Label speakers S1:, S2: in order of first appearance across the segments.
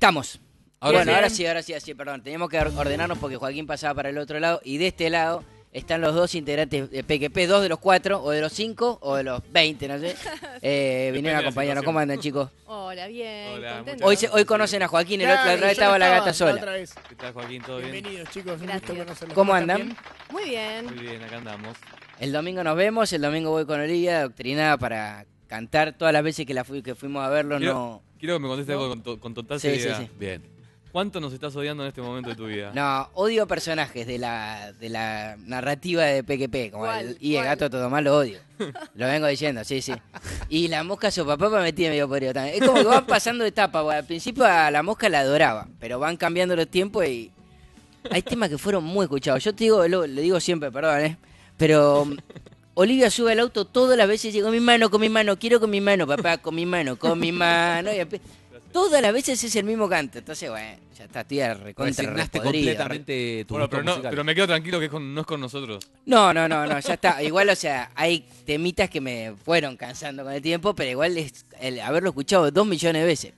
S1: Estamos.
S2: Ahora
S1: Sí, perdón. Teníamos que ordenarnos porque Joaquín pasaba para el otro lado. Y de este lado están los dos integrantes de PQP, 2 de los 4, o de los 5, o de los 20, no sé. Vinieron a acompañarnos. ¿Cómo andan, chicos?
S3: Hola, bien.
S2: Hola,
S3: contento.
S1: Hoy conocen a Joaquín, la otra vez estaba la gata sola.
S4: Otra vez.
S2: ¿Qué tal, Joaquín? ¿Todo bien?
S4: Bienvenidos, chicos. Un
S3: Gracias.
S4: gusto conocerlos.
S1: ¿Cómo
S4: están?
S1: andan?
S4: Bien?
S3: Muy bien.
S2: Muy bien, acá andamos.
S1: El domingo nos vemos, el domingo voy con Olivia, adoctrinada para cantar. Todas las veces que fuimos a verlo, no...
S2: Quiero que me contestes algo con total
S1: Sí,
S2: seriedad.
S1: sí.
S2: Bien. ¿Cuánto nos estás odiando en este momento de tu vida?
S1: No, odio personajes de la narrativa de PQP, como
S3: ¿Cuál?
S1: el gato todo mal, lo odio. Lo vengo diciendo, sí. Y la mosca sopapapa me tiene medio podrido también. Es como que van pasando etapas, porque al principio a la mosca la adoraba, pero van cambiando los tiempos y hay temas que fueron muy escuchados. Yo te digo, le digo siempre, perdón, pero Olivia sube al auto todas las veces y dice, con mi mano, quiero con mi mano, papá, con mi mano. Y todas las veces es el mismo canto. Entonces, bueno, ya está, estoy a recontra
S5: Resignaste
S1: repodrido.
S5: completamente tu
S2: Bueno,
S5: gusto musical.
S2: pero me quedo tranquilo que no es con nosotros.
S1: No, ya está. Igual, o sea, hay temitas que me fueron cansando con el tiempo, pero igual es haberlo escuchado 2 millones de veces.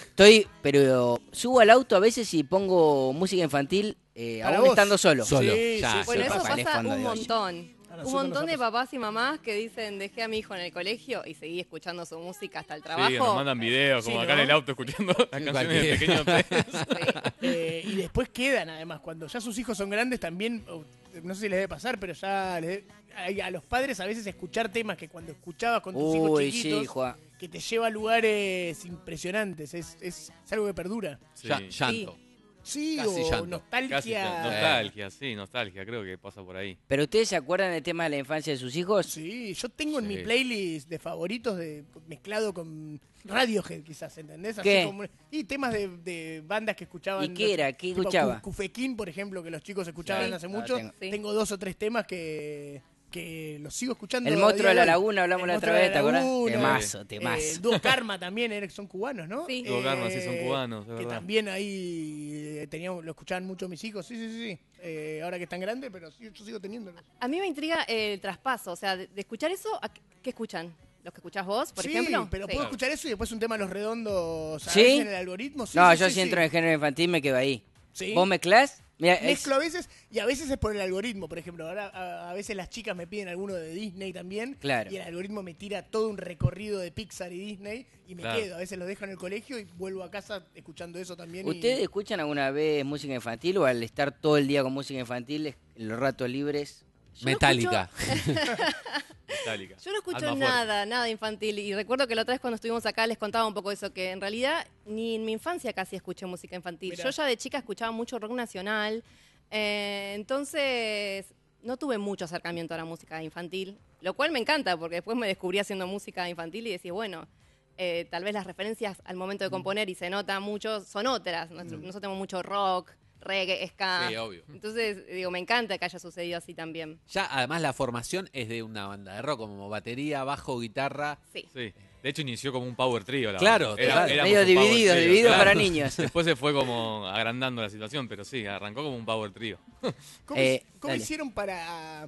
S1: Pero subo al auto a veces y pongo música infantil,
S4: Para
S1: aún
S4: vos.
S1: estando solo.
S5: Solo.
S4: Sí,
S5: Ya,
S4: sí,
S3: Bueno,
S4: sí,
S3: eso
S1: pasa.
S3: pasa
S1: Fondo
S3: un
S1: de olla.
S3: montón.
S4: A nosotros
S3: Un montón
S4: nos
S3: de
S4: ha pasado.
S3: papás y mamás que dicen, dejé a mi hijo en el colegio y seguí escuchando su música hasta el
S2: Sí,
S3: trabajo.
S2: nos mandan videos, como
S4: Sí,
S2: acá
S4: ¿no?
S2: en el auto escuchando las canciones de
S5: cualquiera.
S2: Pequeño Pez.
S3: Sí.
S4: Y después quedan, además, cuando ya sus hijos son grandes también, no sé si les debe pasar, pero ya a los padres a veces escuchar temas que cuando escuchabas con tus hijos
S1: Uy,
S4: chiquitos,
S1: sí, Juan.
S4: que te lleva a lugares impresionantes, es algo que perdura.
S2: Sí.
S5: Llanto.
S4: Sí,
S5: Casi
S4: o
S5: llanto.
S4: nostalgia.
S2: Casi nostalgia, creo que pasa por ahí.
S1: ¿Pero ustedes se acuerdan del tema de la infancia de sus hijos?
S4: Sí, yo tengo en
S2: Sí.
S4: mi playlist de favoritos mezclado con Radiohead, quizás, ¿entendés? Así
S1: ¿Qué?
S4: Y temas de bandas que escuchaban.
S1: ¿Y qué era? ¿Qué
S4: tipo
S1: escuchaba?
S4: Cufequín, por ejemplo, que los chicos escuchaban
S3: Sí.
S4: hace
S1: Ah,
S4: mucho.
S1: tengo.
S3: Sí.
S4: Tengo 2 o 3 temas que los sigo escuchando.
S1: El
S4: a
S1: monstruo
S4: día
S1: de la
S4: hoy.
S1: laguna, hablamos
S4: El
S1: la otra
S4: monstruo de
S1: vez, ¿te acordás?
S4: Laguna.
S1: Temazo.
S4: El dúo Karma también, son cubanos, ¿no?
S3: Sí.
S2: Dúo Karma, sí, son cubanos, es
S4: Que
S2: verdad.
S4: también ahí lo escuchaban mucho mis hijos. Sí. Ahora que están grandes, pero sí, yo sigo teniéndolos.
S3: A mí me intriga el traspaso, o sea, de escuchar eso, ¿qué escuchan? ¿Los que escuchás vos, por
S4: sí,
S3: ejemplo?
S4: pero
S3: Sí.
S4: puedo escuchar eso y después un tema a los redondos a
S1: ¿Sí?
S4: veces en el algoritmo. Sí,
S1: No,
S4: sí,
S1: yo
S4: sí,
S1: si entro en el género infantil me quedo ahí.
S4: Sí.
S1: ¿Vos mezclás? Mira,
S4: Mezclo a veces y a veces es por el algoritmo, por ejemplo. Ahora a veces las chicas me piden alguno de Disney también.
S1: Claro.
S4: Y el algoritmo me tira todo un recorrido de Pixar y Disney y me
S2: Claro.
S4: quedo. A veces lo dejo en el colegio y vuelvo a casa escuchando eso también. y-
S1: ¿Ustedes escuchan alguna vez música infantil o al estar todo el día con música infantil, en los ratos libres?
S3: Yo no
S5: Metallica.
S2: Metallica.
S3: Yo no escucho
S2: Alma fuerte.
S3: nada infantil. Y recuerdo que la otra vez cuando estuvimos acá les contaba un poco eso, que en realidad ni en mi infancia casi escuché música infantil.
S4: Mirá.
S3: Yo ya de chica escuchaba mucho rock nacional. Entonces no tuve mucho acercamiento a la música infantil, lo cual me encanta porque después me descubrí haciendo música infantil y decía, bueno, tal vez las referencias al momento de componer y se nota mucho son otras. Nosotros tenemos mucho rock, reggae, ska.
S5: Sí, obvio.
S3: Entonces, digo, me encanta que haya sucedido así también.
S5: Ya, además, la formación es de una banda de rock, como batería, bajo, guitarra.
S3: Sí.
S2: Sí. De hecho, inició como un power trío.
S5: Claro,
S2: éramos
S1: Medio
S2: un power
S1: dividido
S2: trío,
S1: dividido
S2: claro.
S1: para niños.
S2: Después se fue como agrandando la situación, pero sí, arrancó como un power trío.
S4: ¿Cómo, cómo
S1: dale.
S4: hicieron para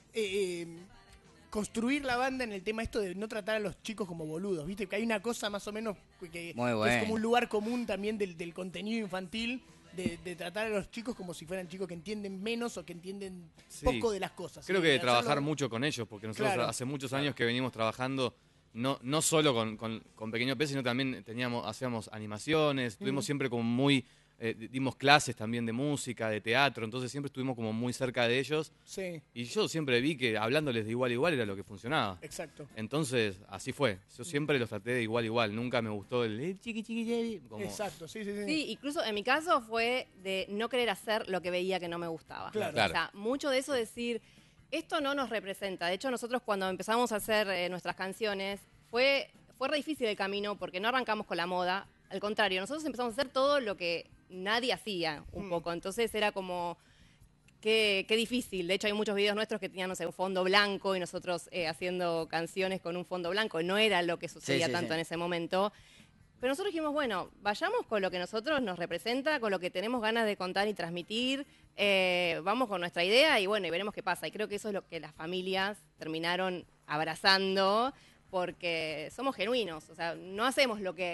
S4: construir la banda en el tema esto de no tratar a los chicos como boludos? ¿Viste? Que hay una cosa más o menos que
S1: Muy
S4: es
S1: bueno.
S4: como un lugar común también del contenido infantil. De tratar a los chicos como si fueran chicos que entienden menos o que entienden
S2: Sí.
S4: poco de las cosas.
S2: Creo
S4: Y
S2: que
S4: hacerlo-
S2: trabajar mucho con ellos, porque nosotros
S4: Claro.
S2: hace muchos años que venimos trabajando no solo con Pequeño Pez, sino también hacíamos animaciones, estuvimos siempre como muy, dimos clases también de música, de teatro, entonces siempre estuvimos como muy cerca de ellos
S4: Sí,
S2: y yo siempre vi que hablándoles de igual a igual era lo que funcionaba.
S4: exacto.
S2: Entonces, así fue. Yo siempre los traté de igual a igual. Nunca me gustó el chiqui chiqui chiqui", como
S4: Exacto, sí.
S3: Sí, incluso en mi caso fue de no querer hacer lo que veía que no me gustaba.
S4: Claro.
S5: Claro.
S3: O sea, mucho de eso decir, esto no nos representa. De hecho, nosotros cuando empezamos a hacer nuestras canciones, fue re difícil el camino porque no arrancamos con la moda. Al contrario, nosotros empezamos a hacer todo lo que nadie hacía un poco. Entonces era como, qué difícil. De hecho, hay muchos videos nuestros que tenían, no sé, un fondo blanco y nosotros haciendo canciones con un fondo blanco. No era lo que sucedía
S1: Sí,
S3: tanto
S1: sí.
S3: en ese momento. Pero nosotros dijimos, bueno, vayamos con lo que nosotros nos representa, con lo que tenemos ganas de contar y transmitir, vamos con nuestra idea y bueno, y veremos qué pasa. Y creo que eso es lo que las familias terminaron abrazando, porque somos genuinos, o sea, no hacemos lo que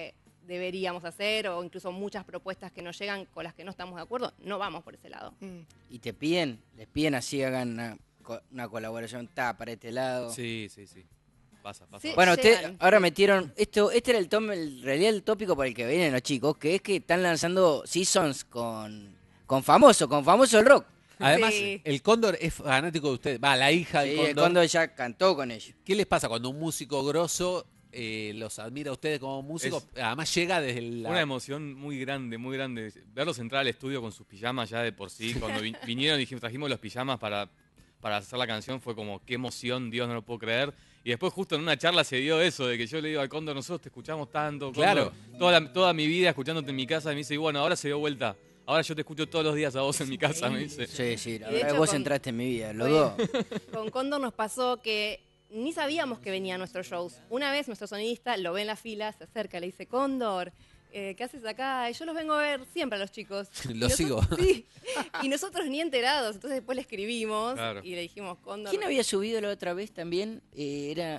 S3: deberíamos hacer o incluso muchas propuestas que nos llegan con las que no estamos de acuerdo, no vamos por ese lado.
S1: Y les piden así, hagan una colaboración, para este lado.
S2: Sí. Pasa.
S3: Sí.
S1: Bueno, ustedes
S3: Llegan.
S1: ahora metieron, este era en realidad el tópico por el que vienen los chicos, que es que están lanzando seasons con famoso el rock.
S5: Además,
S3: Sí.
S5: el Cóndor es fanático de ustedes. Va, la hija del
S1: Sí,
S5: Cóndor.
S1: cuando ya cantó con ellos.
S5: ¿Qué les pasa cuando un músico grosso los admira a ustedes como músicos? Además llega desde
S2: Una emoción muy grande. Verlos entrar al estudio con sus pijamas ya de por sí. Cuando vinieron y trajimos los pijamas para hacer la canción, fue como, qué emoción, Dios, no lo puedo creer. Y después justo en una charla se dio eso, de que yo le digo al Cóndor, nosotros te escuchamos tanto, Cóndor,
S5: Claro.
S2: toda mi vida escuchándote en mi casa, y me dice, y bueno, ahora se dio vuelta. Ahora yo te escucho todos los días a vos en mi casa, me dice.
S1: Sí, la
S3: Y de
S1: verdad
S3: hecho
S1: vos
S3: con-
S1: entraste en mi vida, los
S3: Fue-
S1: dos.
S3: Con Cóndor nos pasó que ni sabíamos que venía a nuestros shows. Una vez nuestro sonidista lo ve en la fila, se acerca, le dice, Cóndor, ¿qué haces acá? Y yo los vengo a ver siempre a los chicos.
S5: Los sigo.
S3: Sí. Y nosotros ni enterados. Entonces después le escribimos
S2: Claro.
S3: y le dijimos, Cóndor.
S1: ¿Quién había subido la otra vez también? Era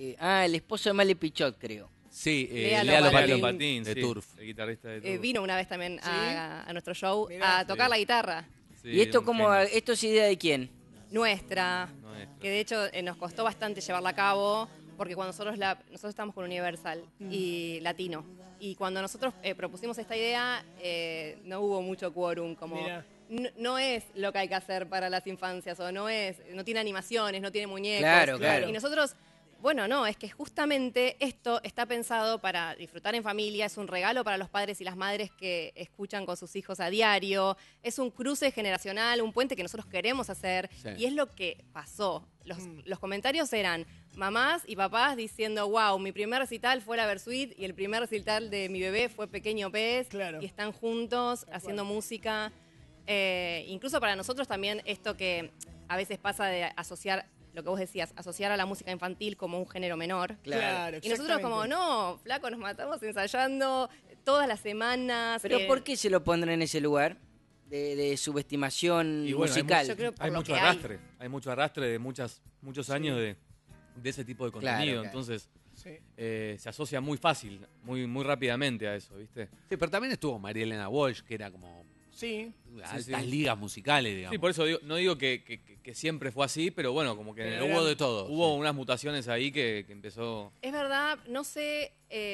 S1: el esposo de Male Pichot, creo.
S5: Sí,
S3: Lea
S5: Lea
S3: Lopatín.
S5: Lopatín, de
S2: sí,
S5: Turf.
S2: el guitarrista de Turf.
S3: Vino una vez también a nuestro show
S4: Mirá.
S3: a tocar
S2: Sí.
S3: la guitarra
S2: Sí,
S1: ¿Y esto
S2: un
S1: cómo?
S2: genio.
S1: ¿Esto es idea de quién?
S3: nuestra,
S2: Nuestra.
S3: que de hecho nos costó bastante llevarla a cabo, porque cuando nosotros estamos con Universal y Latino, y cuando nosotros propusimos esta idea, no hubo mucho quórum, como
S4: Mirá.
S3: no es lo que hay que hacer para las infancias, o no tiene animaciones, no tiene muñecos.
S1: Claro.
S3: Y nosotros, bueno, no, es que justamente esto está pensado para disfrutar en familia, es un regalo para los padres y las madres que escuchan con sus hijos a diario, es un cruce generacional, un puente que nosotros queremos hacer,
S5: Sí.
S3: y es lo que pasó. Los comentarios eran mamás y papás diciendo, wow, mi primer recital fue la Versuit y el primer recital de mi bebé fue Pequeño Pez,
S4: Claro.
S3: y están juntos haciendo música. Incluso para nosotros también esto que a veces pasa de asociar, lo que vos decías, asociar a la música infantil como un género menor.
S1: Claro.
S3: Y nosotros como, no, flaco, nos matamos ensayando todas las semanas.
S1: ¿Pero por qué se lo pondrán en ese lugar de subestimación
S2: Y bueno,
S1: musical?
S3: Yo creo por
S2: hay
S3: lo
S2: mucho
S3: que
S2: arrastre. Hay mucho arrastre de muchos años de ese tipo de
S1: Claro,
S2: contenido.
S1: claro.
S2: Entonces,
S4: Sí.
S2: se asocia muy fácil, muy rápidamente a eso, ¿viste?
S5: Sí, pero también estuvo María Elena Walsh, que era como
S4: Sí.
S5: altas
S2: sí.
S5: ligas musicales, digamos.
S2: Sí, por eso no digo que siempre fue así, pero bueno, como que
S5: Pero hubo de todo.
S2: hubo
S5: sí.
S2: unas mutaciones ahí que empezó.
S3: Es verdad, no sé,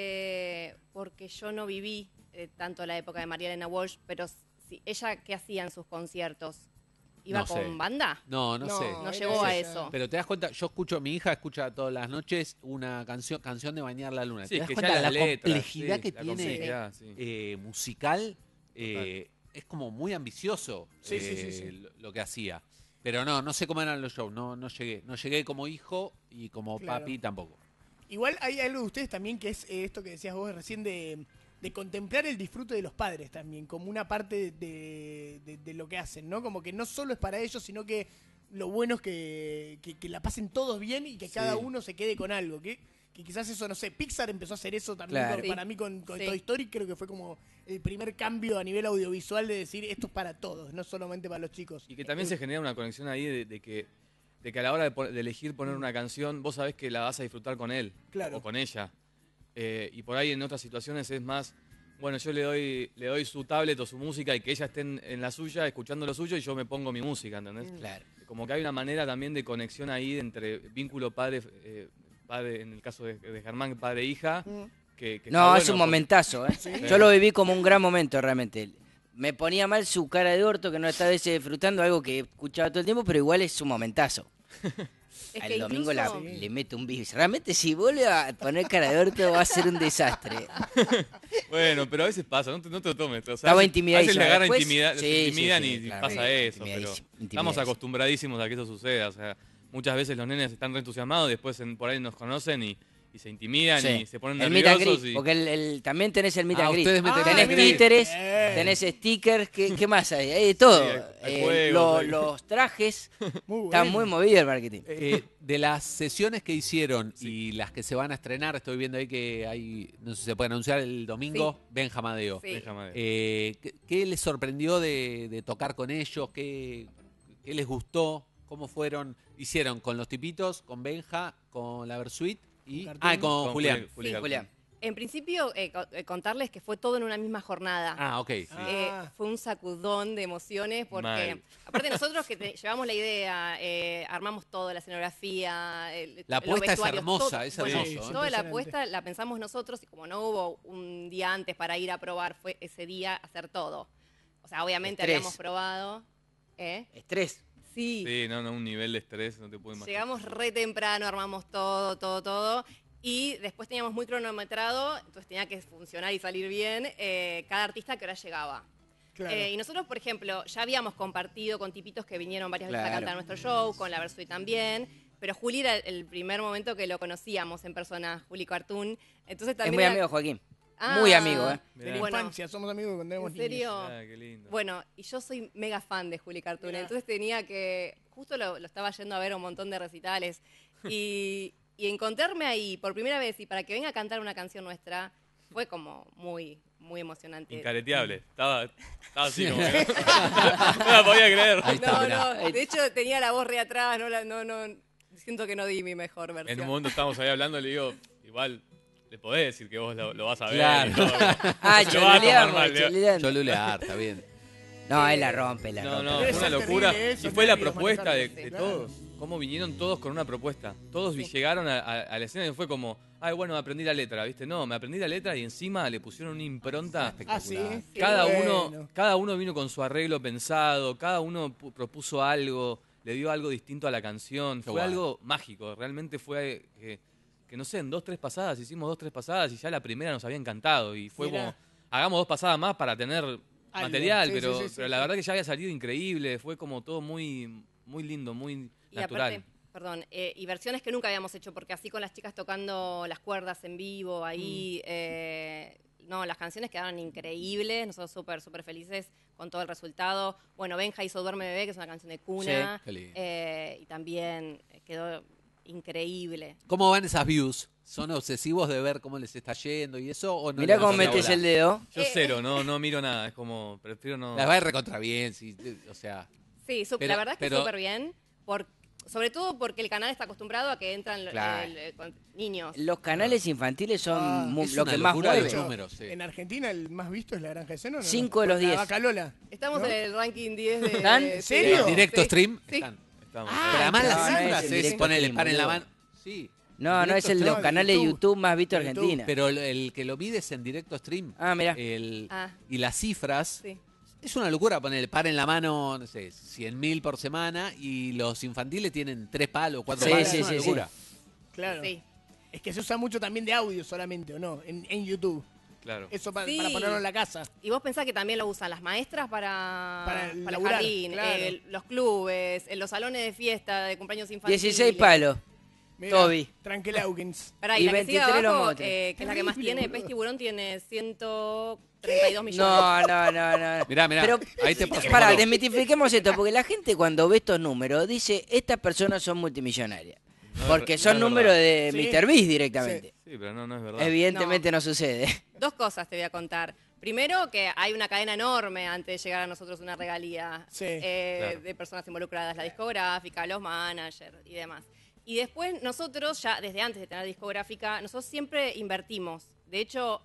S3: porque yo no viví tanto la época de María Elena Walsh, pero si, ella, ¿qué hacía en sus conciertos? ¿Iba
S5: No sé.
S3: con banda?
S5: No
S4: No.
S5: sé.
S3: No
S4: era
S3: llegó a
S4: esa.
S3: eso.
S5: Pero te das cuenta, mi hija escucha todas las noches una canción de Bañar la Luna.
S2: Sí,
S5: ¿Te das
S2: que
S5: cuenta
S2: ya
S5: la
S2: las letras,
S5: complejidad
S2: sí,
S5: que
S2: la
S5: tiene
S2: complejidad, sí.
S5: musical? Es como muy ambicioso
S4: Sí.
S5: lo que hacía. Pero no sé cómo eran los shows, no llegué. No llegué como hijo y como
S4: Claro.
S5: papi tampoco.
S4: Igual hay algo de ustedes también que es esto que decías vos recién de contemplar el disfrute de los padres también, como una parte de lo que hacen, ¿no? Como que no solo es para ellos, sino que lo bueno es que la pasen todos bien y que cada uno se quede con algo. Que quizás eso, no sé, Pixar empezó a hacer eso también
S1: Claro.
S4: para mí con
S3: Sí.
S4: Toy Story, creo que fue como el primer cambio a nivel audiovisual de decir esto es para todos, no solamente para los chicos.
S2: Y que también se genera una conexión ahí de que a la hora de elegir poner una canción, vos sabés que la vas a disfrutar con él
S4: Claro.
S2: o con ella. Y por ahí en otras situaciones es más, bueno, yo le doy su tablet o su música y que ella esté en la suya, escuchando lo suyo y yo me pongo mi música, ¿entendés?
S1: Claro.
S2: Como que hay una manera también de conexión ahí entre vínculo padre, en el caso de Germán, padre-hija. Que está
S1: No, es
S2: bueno
S1: un
S2: por-
S1: momentazo, ¿eh? Yo lo viví como un gran momento realmente. Me ponía mal su cara de orto que no está a veces disfrutando algo que escuchaba todo el tiempo, pero igual es un momentazo.
S3: Es
S1: Al
S3: que
S1: domingo
S3: incluso-
S1: le meto un bis. Realmente si vuelve a poner cara de orto va a ser un desastre.
S2: Bueno, pero a veces pasa, no te lo tomes. O sea,
S1: Estaba
S2: a veces
S1: intimidadísimo.
S2: le agarra
S1: Después-
S2: intimidad,
S1: sí,
S2: se intimidan
S1: sí,
S2: y
S1: claro.
S2: pasa
S1: Sí,
S2: eso. Pero
S1: intimidadísimo,
S2: estamos
S1: intimidadísimo.
S2: acostumbradísimos a que eso suceda. O sea, muchas veces los nenes están re entusiasmados, después por ahí nos conocen y se intimidan
S1: Sí.
S2: y se ponen
S1: El meet and
S2: nerviosos.
S1: greet,
S2: y-
S1: porque también tenés el meet and greet.
S5: ustedes meten
S1: Tenés
S5: meet and greet.
S1: títeres,
S4: Bien.
S1: tenés stickers, ¿qué más hay? Hay de todo.
S2: Sí, hay juegos, hay-
S1: Los trajes,
S4: Muy
S1: está
S4: bueno.
S1: muy movido el marketing.
S5: De las sesiones que hicieron y las que se van a estrenar, estoy viendo ahí que hay, no sé si se puede anunciar el domingo, Benjamadeo.
S3: Sí.
S2: Déjame ver.
S5: ¿Qué les sorprendió de tocar con ellos? ¿Qué les gustó? ¿Cómo fueron? Hicieron con los tipitos, con Benja, con la Versuit y
S4: Con Cartoon.
S5: con
S2: Con
S5: Julián.
S2: Juli
S1: Sí, Julián.
S3: En principio, contarles que fue todo en una misma jornada.
S5: Ah, ok. Sí.
S3: Fue un sacudón de emociones porque,
S2: Mal.
S3: aparte nosotros que llevamos la idea, armamos todo, la escenografía,
S5: La
S3: los
S5: apuesta es
S3: vestuarios,
S5: hermosa,
S3: todo.
S5: es
S3: Bueno,
S5: hermoso, ¿eh?
S3: toda la
S4: Impresionante.
S3: apuesta la pensamos nosotros y como no hubo un día antes para ir a probar, fue ese día hacer todo. O sea, obviamente
S1: Estrés.
S3: habíamos probado.
S1: Estrés.
S3: Sí.
S2: Sí, no, un nivel de estrés, no te puedo imaginar.
S3: Llegamos re temprano, armamos todo. Y después teníamos muy cronometrado, entonces tenía que funcionar y salir bien cada artista que hora llegaba.
S4: Claro.
S3: Y nosotros, por ejemplo, ya habíamos compartido con tipitos que vinieron varias veces a
S1: Claro.
S3: cantar nuestro show, con la Versuit también. Pero Juli era el primer momento que lo conocíamos en persona, Juli Cartoon. Entonces
S1: Es
S3: también
S1: muy
S3: era-
S1: amigo de Joaquín.
S3: Ah,
S1: Muy amigo, ¿eh?
S4: De la
S3: Bueno,
S4: infancia, somos amigos cuando éramos
S3: ¿en serio?
S2: Ah, qué lindo.
S3: Bueno, y yo soy mega fan de Juli Cartoon,
S4: Mirá.
S3: entonces tenía que, justo lo estaba yendo a ver a un montón de recitales, y encontrarme ahí por primera vez y para que venga a cantar una canción nuestra, fue como muy emocionante.
S2: Incareteable. Estaba así como que no la podía creer.
S5: Ahí está,
S3: No,
S5: mirá.
S3: no, de hecho tenía la voz re atrás, siento que no di mi mejor versión.
S2: En un momento estábamos ahí hablando, le digo, igual, le podés decir que vos lo vas a ver.
S5: Claro.
S2: y todo.
S1: Ah,
S2: Se lo va a tomar
S1: choluleamos,
S2: mal, le-
S1: choluleando.
S5: Cholulear, está bien.
S1: No, él la rompe,
S2: No,
S1: rompe.
S2: fue
S4: Debe
S2: una
S4: ser
S2: locura.
S4: terrible
S2: Y
S4: eso,
S2: fue la
S4: nervios,
S2: propuesta de
S4: manejarlo.
S2: todos. Cómo vinieron todos con una propuesta. Todos llegaron a la escena y fue como, ay, bueno, me aprendí la letra, ¿viste? No, me aprendí la letra y encima le pusieron una impronta.
S4: Ah, sí.
S2: Cada
S4: Bueno.
S2: uno vino con su arreglo pensado, cada uno propuso algo, le dio algo distinto a la canción.
S5: Qué
S2: Fue
S5: guay.
S2: algo mágico, realmente fue que no sé, en 2, 3 pasadas, hicimos 2, 3 pasadas y ya la primera nos había encantado. Y fue
S4: Mirá.
S2: como, hagamos 2 pasadas más para tener material,
S4: Sí,
S2: pero,
S4: sí, sí,
S2: pero
S4: sí,
S2: la
S4: sí.
S2: verdad que ya había salido increíble, fue como todo muy lindo, muy
S3: Y
S2: natural.
S3: aparte, perdón, y versiones que nunca habíamos hecho, porque así con las chicas tocando las cuerdas en vivo, ahí, no, las canciones quedaron increíbles, nosotros súper felices con todo el resultado. Bueno, Benja hizo Duerme Bebé, que es una canción de cuna,
S5: Sí, qué lindo.
S3: y también quedó increíble.
S5: ¿Cómo van esas views? ¿Son obsesivos de ver cómo les está yendo y eso? ¿O no
S1: Mirá
S5: les
S1: cómo
S5: das la
S1: metes
S5: bola?
S1: el dedo.
S2: Yo cero, no miro nada, es como, prefiero no...
S5: Las va a ir recontra bien, sí, o sea...
S3: Sí,
S5: Pero-
S3: la verdad es que
S5: pero-
S3: súper bien, sobre todo porque el canal está acostumbrado a que entran
S1: Claro.
S3: con niños.
S1: Los canales infantiles son
S5: es
S1: lo
S5: una
S1: que más
S5: locura de
S1: mueve.
S5: los números, sí.
S4: En Argentina el más visto es La Granja de Seno, ¿no?
S1: 5 de los
S4: La
S1: 10.
S4: Vaca Lola.
S3: Estamos
S4: ¿No?
S3: en el ranking 10 de...
S1: ¿Están?
S3: de-
S4: ¿En serio?
S3: sí.
S5: Directo
S3: Sí.
S5: stream
S3: Sí.
S5: están.
S2: Estamos,
S4: Ah,
S5: Pero además
S1: no,
S5: las
S1: no
S5: cifras
S1: es
S5: es,
S1: directo
S5: ponele
S1: stream,
S5: pan en la
S1: boludo.
S5: mano. Sí.
S1: No, no es el de
S4: Directo
S1: los
S4: stream,
S1: canales de
S4: YouTube.
S1: YouTube más visto de
S4: YouTube.
S1: Argentina.
S5: Pero el que lo mide es en directo stream.
S1: Ah, mirá.
S3: Ah.
S5: Y las cifras,
S3: Sí.
S5: es una locura poner el par en la mano, no sé, 100.000 por semana y los infantiles tienen 3 palos, 4
S1: Sí,
S5: palos.
S1: sí,
S5: es una
S1: sí,
S5: locura.
S4: Claro.
S3: Sí.
S4: Es que se usa mucho también de audio solamente, ¿o no? En YouTube.
S2: claro.
S4: Eso
S3: Sí.
S4: para ponerlo en la casa.
S3: Y vos pensás que también lo usan las maestras para el
S4: laburar,
S3: jardín,
S4: claro.
S3: los clubes, en los salones de fiesta, de cumpleaños infantiles.
S1: 16 palos.
S4: Mirá,
S1: Toby.
S4: Tranquilawkins.
S3: Pará,
S1: Y
S3: y la que sigue
S1: 23 los
S3: abajo,
S1: monstruos.
S3: que es la que más
S4: Terrible,
S3: tiene,
S4: boludo.
S3: Pez Tiburón tiene 132 millones.
S1: No.
S5: Mirá,
S1: Pero,
S5: ahí te paso
S1: para,
S5: foto.
S1: desmitifiquemos esto, porque la gente cuando ve estos números dice, estas personas son multimillonarias.
S2: No,
S1: Porque
S2: no
S1: son
S2: es
S1: números
S2: verdad.
S1: de
S4: Sí.
S1: Mr. Beast directamente.
S2: Sí, pero no es verdad.
S1: Evidentemente no sucede.
S3: Dos cosas te voy a contar. Primero, que hay una cadena enorme antes de llegar a nosotros una regalía
S4: Sí,
S2: claro.
S3: de personas involucradas, la discográfica, los managers y demás. Y después nosotros, ya desde antes de tener discográfica, nosotros siempre invertimos. De hecho,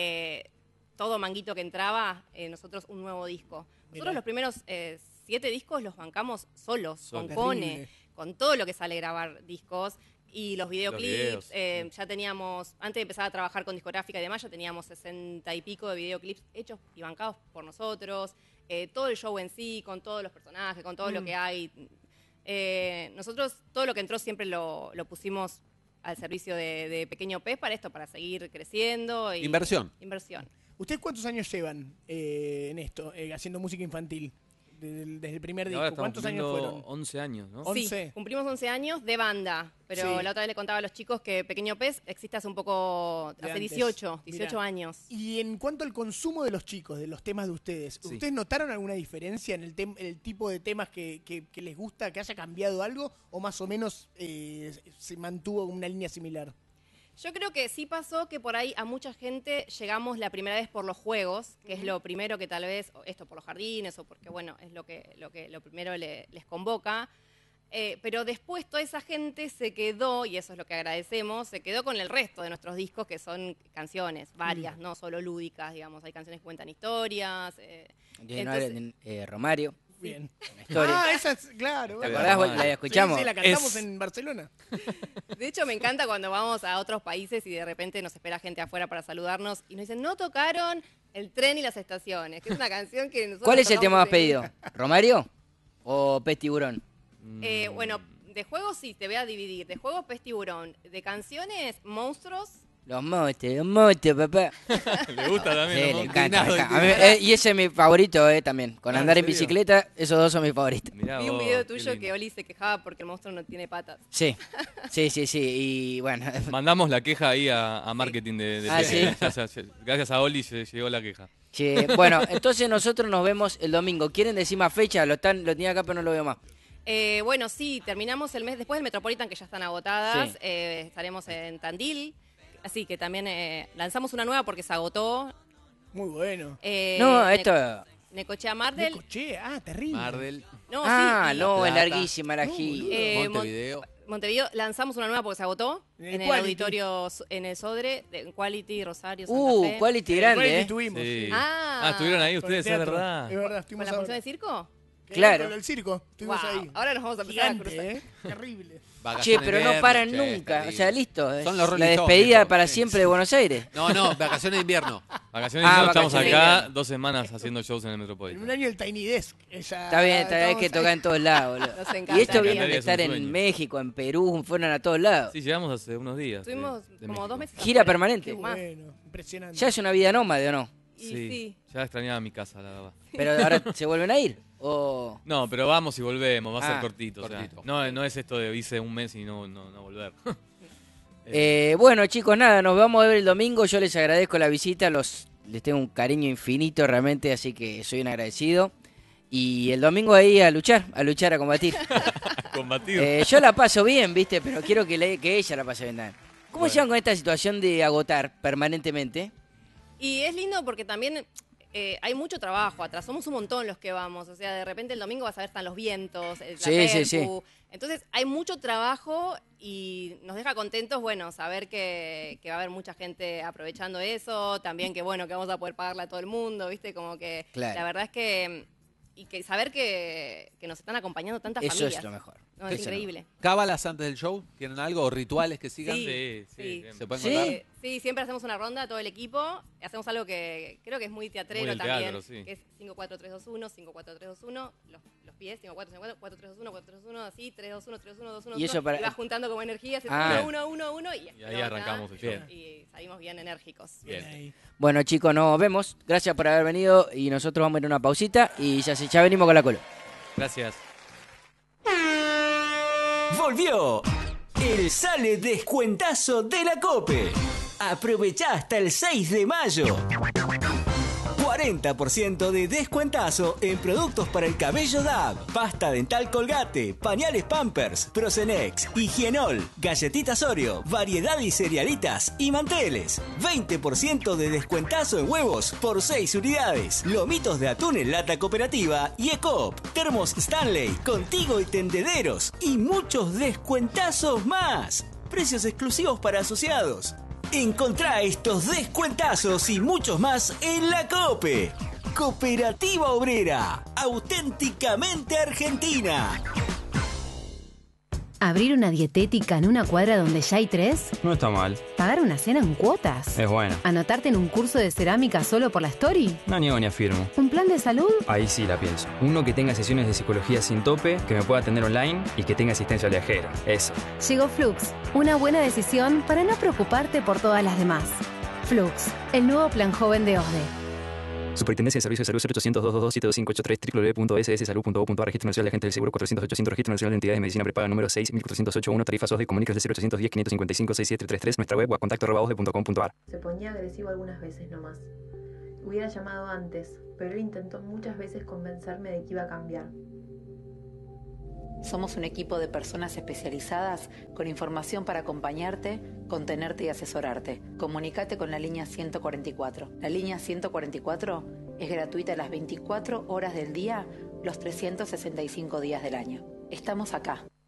S3: todo manguito que entraba, nosotros un nuevo disco. Nosotros
S4: Mirá.
S3: los primeros 7 discos los bancamos solos,
S2: Solos.
S3: con Cone,
S4: Terrible.
S3: con todo lo que sale grabar discos. Y los videoclips,
S2: videos,
S3: ya teníamos, antes de empezar a trabajar con discográfica y demás, ya teníamos 60 y pico de videoclips hechos y bancados por nosotros. Todo el show en sí, con todos los personajes, con todo lo que hay. Nosotros todo lo que entró siempre lo pusimos al servicio de Pequeño Pez para esto, para seguir creciendo. Y,
S5: Inversión.
S3: Inversión.
S4: ¿Ustedes cuántos años llevan en esto, haciendo música infantil? Desde el primer
S2: Y
S4: disco.
S2: ahora estamos
S4: ¿Cuántos años
S2: cumpliendo
S4: fueron?
S2: 11 años, ¿no?
S4: 11.
S3: Sí, cumplimos 11 años de banda, pero
S4: Sí.
S3: la otra vez le contaba a los chicos que Pequeño Pez existe hace un poco,
S4: De
S3: hace
S4: antes.
S3: 18
S4: Mirá.
S3: años.
S4: Y en cuanto al consumo de los chicos, de los temas de ustedes,
S5: Sí.
S4: ¿ustedes notaron alguna diferencia en el tipo de temas que les gusta, que haya cambiado algo? ¿O más o menos se mantuvo una línea similar?
S3: Yo creo que sí pasó que por ahí a mucha gente llegamos la primera vez por los juegos, que es lo primero que tal vez, o esto por los jardines, o porque bueno, es lo primero les convoca. Pero después toda esa gente se quedó, y eso es lo que agradecemos, se quedó con el resto de nuestros discos, que son canciones, varias, no solo lúdicas, digamos. Hay canciones que cuentan historias.
S1: Romario.
S4: Bien.
S1: Una historia.
S4: Ah, esa es, claro.
S1: ¿Te
S4: bueno.
S1: acordás? ¿La escuchamos?
S4: Sí, la cantamos en Barcelona.
S3: De hecho, me encanta cuando vamos a otros países y de repente nos espera gente afuera para saludarnos y nos dicen, no tocaron El tren y las estaciones, que es una canción que nosotros
S1: ¿Cuál es el tema más
S3: tocamos
S1: pedido? ¿Romario o Pez Tiburón?
S3: Bueno, de juegos sí, te voy a dividir. De juegos, Pez Tiburón. De canciones, Monstruos.
S1: Los motes, papá.
S2: Le gusta también.
S1: Sí,
S2: ¿no?
S1: le encanta.
S5: Indignado,
S1: me encanta. A mí, y ese es mi favorito también. Con
S2: Ah,
S1: andar
S2: ¿en
S1: en
S2: serio?
S1: bicicleta, esos dos son mis favoritos.
S2: Mirá
S3: Vi un
S2: vos,
S3: video
S2: qué
S3: tuyo
S2: lindo.
S3: que Oli se quejaba porque el monstruo no tiene patas.
S1: Sí, sí. Y bueno,
S2: Mandamos la queja ahí a marketing de
S1: Ah,
S2: Tele.
S1: ¿sí?
S2: Gracias a Oli se llegó la queja.
S1: che, bueno, entonces nosotros nos vemos el domingo. ¿Quieren decir más fecha? Lo tenía acá, pero no lo veo más.
S3: Bueno, sí, terminamos el mes después del Metropolitan, que ya están agotadas.
S1: Sí.
S3: Estaremos en Tandil. Así que también lanzamos una nueva porque se agotó.
S4: Muy bueno.
S1: No, esto...
S3: Necochea Mardel.
S4: Necochea, terrible.
S5: Mardel,
S3: No,
S1: Ah,
S3: sí, y-
S1: no, es
S5: Plata.
S1: larguísima la
S4: No,
S1: gira.
S4: boludo.
S5: Montevideo.
S3: Montevideo, lanzamos una nueva porque se agotó.
S4: En el
S3: En el
S4: Quality.
S3: auditorio, en el Sodre, en Quality, Rosario, Santa Fe.
S1: Quality
S4: Igual
S1: grande,
S4: que
S1: ¿eh?
S4: estuvimos.
S2: Sí.
S3: Ah.
S2: Estuvieron ahí
S4: Con el
S2: ustedes, es
S4: teatro.
S2: verdad.
S4: Es verdad,
S3: ¿Con
S4: estuvimos
S3: la
S4: ahora.
S3: función de circo?
S1: Claro.
S4: Con el circo, estuvimos
S3: Wow,
S4: ahí.
S3: ahora nos vamos a empezar a cruzar.
S4: Gigante, Terrible.
S1: Che,
S5: Vacaciones
S1: pero no
S5: invierno,
S1: paran
S5: che,
S1: nunca.
S5: terrible.
S1: O sea, listo. es
S5: Son los
S1: la
S5: Rolling Stones,
S1: despedida
S5: viejo.
S1: para
S5: Sí.
S1: siempre de Buenos Aires.
S5: No, vacaciones de invierno.
S2: Vacaciones,
S1: Ah,
S2: estamos
S1: vacaciones.
S2: acá 2 semanas haciendo shows en el
S4: En un
S2: Metropolitan.
S4: año el Tiny Desk.
S1: Está bien, hay que tocar en todos lados, boludo.
S3: Nos encanta.
S1: Y esto viene
S2: Encantaría,
S1: de
S2: es un
S1: estar en
S2: sueño.
S1: México, en Perú, fueron a todos lados.
S2: Sí, llegamos hace unos días.
S3: Estuvimos
S2: de
S3: como
S2: México.
S3: 2 meses.
S1: Gira
S3: afuera.
S1: permanente.
S4: Qué
S3: Más.
S4: bueno, impresionante.
S1: Ya es una vida nómade, ¿o no?
S3: Y
S2: Sí,
S3: sí.
S2: ya extrañaba mi casa, la verdad.
S1: Pero ahora se vuelven a ir. O...
S2: No, pero vamos y volvemos, va a ser
S1: Ah,
S2: cortito. o sea,
S5: cortito.
S2: no es esto de hice un mes y no volver.
S1: Bueno, chicos, nada, nos vamos a ver el domingo. Yo les agradezco la visita, les tengo un cariño infinito realmente, así que soy un agradecido. Y el domingo ahí a luchar, a combatir.
S2: Combatido.
S1: Yo la paso bien, ¿viste? Pero quiero que ella la pase bien también. ¿Cómo
S2: Bueno.
S1: llegan con esta situación de agotar permanentemente?
S3: Y es lindo porque también hay mucho trabajo atrás. Somos un montón los que vamos. O sea, de repente el domingo vas a ver están los vientos, la
S1: Sí, sí,
S3: percu. Entonces hay mucho trabajo y nos deja contentos, bueno, saber que va a haber mucha gente aprovechando eso. También que, bueno, que vamos a poder pagarle a todo el mundo, ¿viste? Como que
S1: Claro.
S3: la verdad es que... Y que saber que nos están acompañando tantas
S1: Eso
S3: familias.
S1: es lo mejor.
S3: No, es
S1: Eso es lo
S3: increíble.
S5: ¿Cábalas antes del show? ¿Tienen algo o rituales que sigan?
S3: Sí.
S2: Sí.
S3: sí.
S5: ¿Se pueden
S1: Sí.
S5: contar?
S3: Sí, siempre hacemos una ronda, todo el equipo. Hacemos algo que creo que es muy teatrero
S2: Muy del
S3: también.
S2: teatro, sí.
S3: Que es 5-4-3-2-1, 5-4-3-2-1. Los pies, 5-4-3-2-1, 4-3-2-1, 4-3-2-1, así, 3-2-1, 3-2-1, 2-1.
S1: Y eso para-
S3: Y vas juntando como energías.
S1: Ah.
S3: 1-1-1-1 y
S2: Y ahí arrancamos el show.
S3: Y salimos bien enérgicos.
S2: Bien.
S4: Ahí.
S1: Bueno, chicos, nos vemos. Gracias por haber venido y nosotros vamos a ir a una pausita y ya venimos con la cola.
S2: Gracias.
S6: Volvió el Sale Descuentazo de la COPE. Aprovechá hasta el 6 de mayo. 40% de descuentazo en productos para el cabello DAB, pasta dental Colgate, pañales Pampers, Procenex, Higienol, galletitas Oreo, variedad y cerealitas y manteles. 20% de descuentazo en huevos por 6 unidades. Lomitos de atún en lata cooperativa y ECOP. Termos Stanley, Contigo y Tendederos. Y muchos descuentazos más. Precios exclusivos para asociados. Encontrá estos descuentazos y muchos más en la COPE. Cooperativa Obrera, auténticamente argentina.
S7: ¿Abrir una dietética en una cuadra donde ya hay 3?
S8: No está mal,
S7: ¿Pagar una cena en cuotas?
S8: es buena.
S7: ¿Anotarte en un curso de cerámica solo por la story?
S8: No niego ni afirmo.
S7: ¿Un plan de salud?
S8: Ahí sí la pienso. Uno que tenga sesiones de psicología sin tope, que me pueda atender online y que tenga asistencia viajera. Eso.
S7: Llegó Flux, una buena decisión para no preocuparte por todas las demás. Flux, el nuevo plan joven de OSDE.
S8: Superintendencia de Servicios de Salud 0800-222-7583 www.sssalud.gov.ar. Registro Nacional de Agentes del Seguro 400-800. Registro Nacional de Entidades de Medicina Prepaga número 6 1408-1. Tarifas OSDE. Comunicas de 0810-555-6733. Nuestra web o contacto@osde.com.ar.
S9: Se ponía agresivo algunas veces nomás. Hubiera llamado antes, pero él intentó muchas veces convencerme de que iba a cambiar.
S10: Somos un equipo de personas especializadas con información para acompañarte, contenerte y asesorarte. Comunícate con la línea 144. La línea 144 es gratuita las 24 horas del día, los 365 días del año. Estamos acá,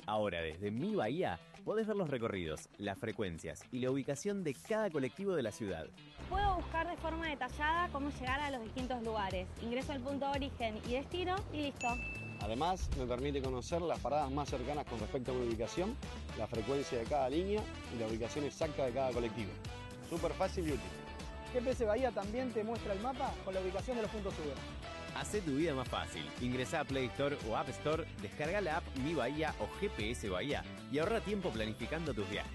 S11: Ahora desde Mi Bahía podés ver los recorridos, las frecuencias y la ubicación de cada colectivo de la ciudad.
S12: Puedo buscar de forma detallada cómo llegar a los distintos lugares. Ingreso al punto de origen y destino y listo.
S13: Además, me permite conocer las paradas más cercanas con respecto a mi ubicación, la frecuencia de cada línea y la ubicación exacta de cada colectivo. Súper fácil y útil.
S14: GPS Bahía también te muestra el mapa con la ubicación de los puntos Uber.
S11: Hacé tu vida más fácil. Ingresá a Play Store o App Store, descarga la app Mi Bahía o GPS Bahía y ahorra tiempo planificando tus viajes.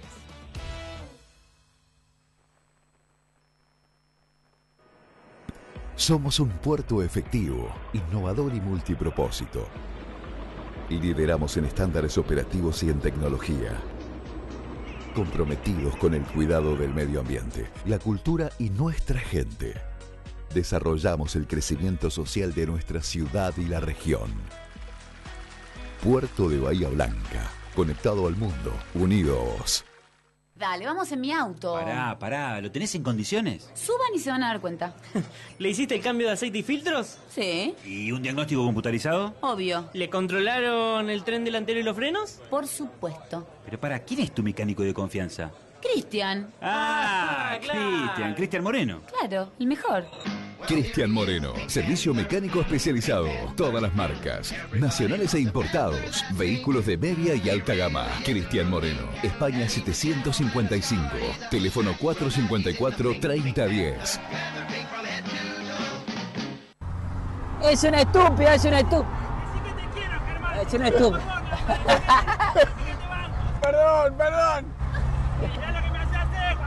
S15: Somos un puerto efectivo, innovador y multipropósito. Lideramos en estándares operativos y en tecnología. Comprometidos con el cuidado del medio ambiente, la cultura y nuestra gente. Desarrollamos el crecimiento social de nuestra ciudad y la región. Puerto de Bahía Blanca, conectado al mundo, unidos.
S16: Dale, vamos en mi auto.
S17: Pará, ¿lo tenés en condiciones?
S16: Suban y se van a dar cuenta.
S18: ¿Le hiciste el cambio de aceite y filtros?
S16: Sí.
S17: ¿Y un diagnóstico computarizado?
S16: Obvio.
S18: ¿Le controlaron el tren delantero y los frenos?
S16: Por supuesto.
S17: Pero ¿quién es tu mecánico de confianza?
S16: Cristian.
S17: Claro. Cristian Moreno.
S16: Claro, el mejor.
S15: Cristian Moreno, servicio mecánico especializado, todas las marcas, nacionales e importados, vehículos de media y alta gama. Cristian Moreno, España 755, teléfono 454-3010.
S1: Es una estúpida, es una estúpida. Es una estúpida.
S4: Perdón.
S18: Mirá lo que me haces,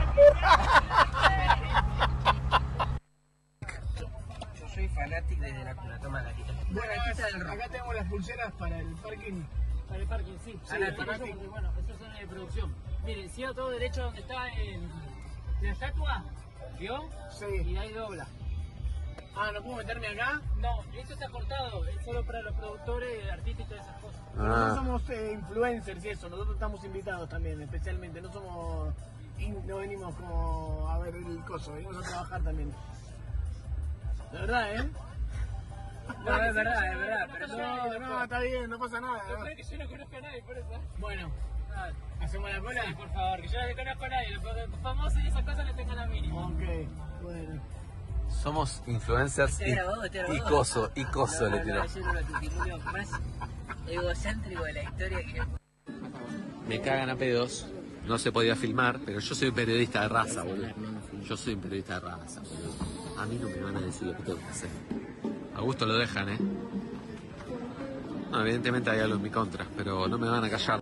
S1: Yo soy fanático desde la cuna, toma la quita.
S4: Bueno, acá tenemos las pulseras para el parking.
S18: Para el parking, sí.
S1: Fanático.
S18: Bueno, esos son de producción. Miren, siga todo derecho donde está la estatua, ¿vio?
S4: Sí.
S18: Y de ahí dobla.
S4: ¿No puedo meterme acá?
S18: No, esto está cortado, es solo para los productores, artistas y todas esas cosas.
S4: Nosotros somos influencers y eso, nosotros estamos invitados también, especialmente, no venimos como a ver el coso, venimos a trabajar también. De verdad, ¿eh?
S18: No, es verdad, pero
S4: no, está bien, no pasa nada.
S18: Yo creo que yo no conozco a nadie por eso.
S4: Bueno, ¿hacemos la cola?
S18: Sí, por favor, que yo no conozco a nadie, los famosos y esas cosas les tengo la mínima.
S4: Ok, bueno.
S5: Somos influencers y coso le tiró.
S1: Es uno de los testimonios más egocéntricos de la historia que...
S5: Me cagan a pedos, no se podía filmar, pero yo soy un periodista de raza, boludo. Yo soy un periodista de raza, boludo. A mí no me van a decir lo que tengo que hacer. A gusto lo dejan, ¿eh? No, evidentemente hay algo en mi contra, pero no me van a callar.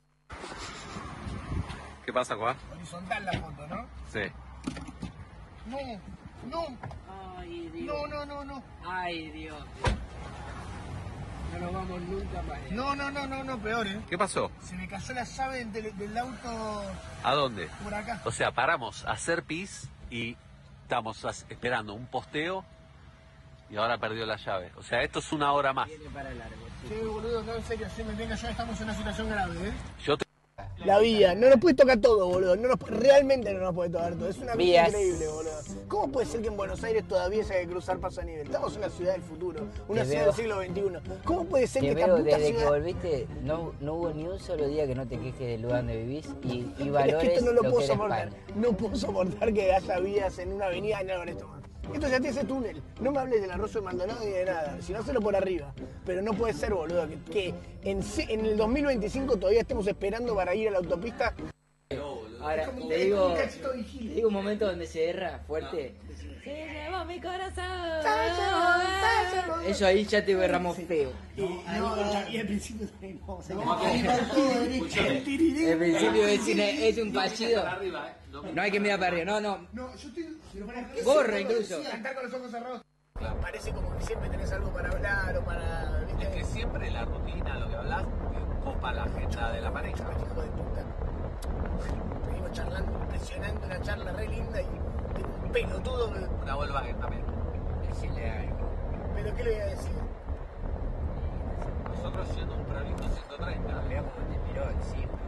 S5: ¿Qué pasa, Juan?
S4: Horizontal la foto, ¿no?
S5: Sí.
S4: No.
S1: Ay, Dios.
S4: No.
S1: Ay, Dios. No nos vamos nunca más.
S4: No, peor, ¿eh?
S5: ¿Qué pasó?
S4: Se me cayó la llave del auto.
S5: ¿A dónde?
S4: Por acá.
S5: O sea, paramos a hacer pis y estamos esperando un posteo y ahora perdió la llave. O sea, esto es una hora más.
S1: Viene para largo.
S4: Sí, boludo, no, en serio, si me venga yo, estamos en una situación grave, ¿eh?
S5: Yo te...
S4: La vía, no nos puede tocar todo, boludo. Realmente no nos puede tocar todo. Es una vía increíble, boludo. ¿Cómo puede ser que en Buenos Aires todavía se haya que cruzar paso a nivel? Estamos en una ciudad del futuro, una ciudad del siglo XXI. ¿Cómo puede ser que esta puta
S1: desde
S4: ciudad...
S1: que volviste, no hubo ni un solo día que no te quejes del lugar donde vivís y valores
S4: es que esto no lo puedo
S1: que era
S4: soportar.
S1: España.
S4: No puedo soportar que haya vías en una avenida en esto más. Esto ya tiene ese túnel. No me hables del Arroyo de Maldonado ni de nada. Si no, hazlo por arriba. Pero no puede ser, boludo, que en el 2025 todavía estemos esperando para ir a la autopista.
S1: Ahora, te digo un momento donde se erra fuerte. Se llevó mi corazón. Eso ahí ya te erramos feo.
S4: Y al principio también no.
S1: El principio es un fallido. No hay que mirar para arriba, no.
S4: No, yo estoy...
S1: Borra incluso.
S4: Cantar con los ojos cerrados. Parece como que siempre tenés algo para hablar o para...
S5: Es que siempre la rutina, lo que hablas, copa la agenda de la pareja.
S4: Hijo de puta. Venimos charlando, impresionante, una charla re linda y un pelotudo.
S5: Una Volkswagen también.
S1: Decirle algo.
S4: ¿Pero qué le voy a decir?
S5: Nosotros siendo un Prolito 130.
S1: Veamos dónde miró encima.